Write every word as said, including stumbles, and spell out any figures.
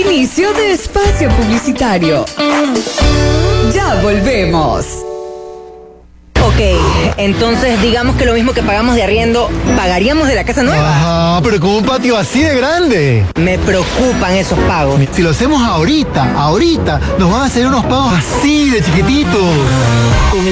Inicio de espacio publicitario. Ya volvemos. Ok, entonces digamos que lo mismo que pagamos de arriendo, ¿pagaríamos de la casa nueva? Ajá, pero con un patio así de grande. Me preocupan esos pagos. Si lo hacemos ahorita, ahorita, nos van a hacer unos pagos así de chiquititos.